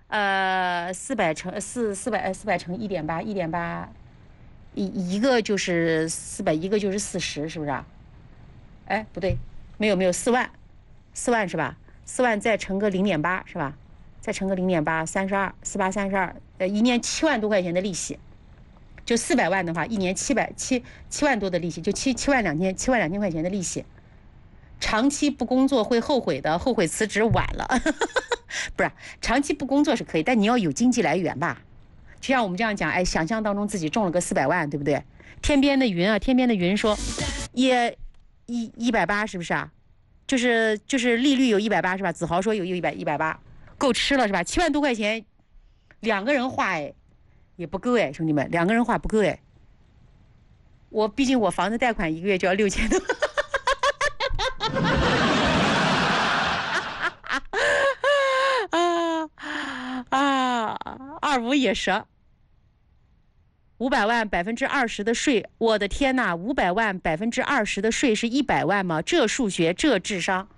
400乘1.8，一个就是400，一个就是40，是不是啊？哎，不对，没有，4万是吧？4万再乘个0.8是吧？再乘个0.8，32，4832，一年7万多块钱的利息。就400万的话，一年7万多的利息，就7万2千块钱的利息。长期不工作会后悔的，后悔辞职晚了。不是，长期不工作是可以，但你要有经济来源吧。就像我们这样讲，哎，想象当中自己中了个400万，对不对？天边的云说，也180是不是啊？就是利率有180是吧？子豪说有180，够吃了是吧？7万多块钱，2个人花哎，也不够哎，兄弟们，2个人花不够哎。毕竟我房子贷款1个月就要6000多。25也蛇，500万20%的税，我的天哪！500万20%的税是100万吗？这数学，这智商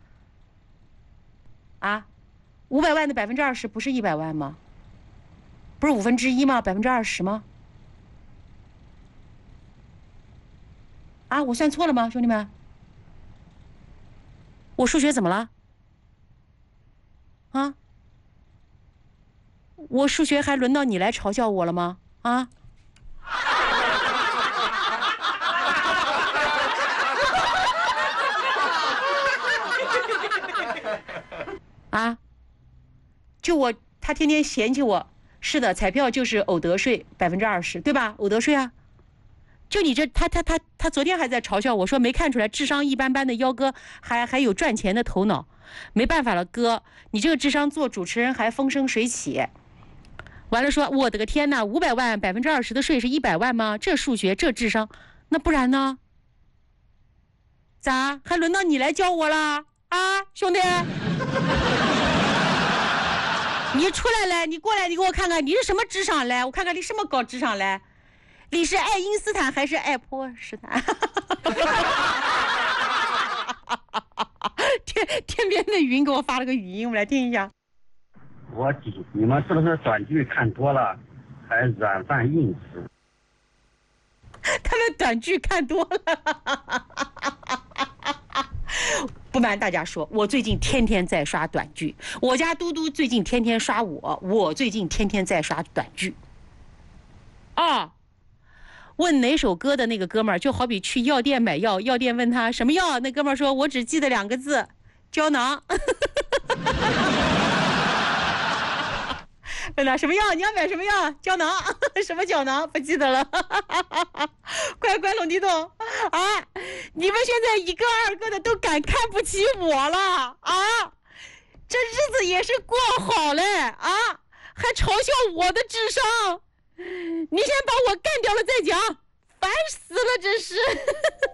啊！500万的20%不是100万吗？不是1/5吗？20%吗？啊，我算错了吗，兄弟们？我数学怎么了？啊？我数学还轮到你来嘲笑我了吗？啊？啊？就他天天嫌弃我，是的，彩票就是偶得税20%，对吧？偶得税啊。就你这，他昨天还在嘲笑我说没看出来智商一般般的幺哥还有赚钱的头脑，没办法了哥，你这个智商做主持人还风生水起。完了说我的个天哪，500万20%的税是100万吗？这数学这智商，那不然呢？咋还轮到你来教我了啊，兄弟？你出来来，你过来，你给我看看你是什么智商来，我看看你什么高智商来。你是爱因斯坦还是爱泼斯坦？天边的云给我发了个语音，我们来听一下。 我弟，你们是不是短剧看多了，还软饭硬吃？ 他们短剧看多了。不瞒大家说，我最近天天在刷短剧，我家嘟嘟最近天天刷我最近天天在刷短剧。啊。问哪首歌的那个哥们儿，就好比去药店买药，药店问他什么药，那哥们儿说我只记得2个字，胶囊。问他什么药，你要买什么药？胶囊。什么胶囊不记得了。乖乖龙地洞啊，你们现在1个2个的都敢看不起我了啊，这日子也是过好嘞啊，还嘲笑我的智商，你先把我干掉了再讲，烦死了，真是。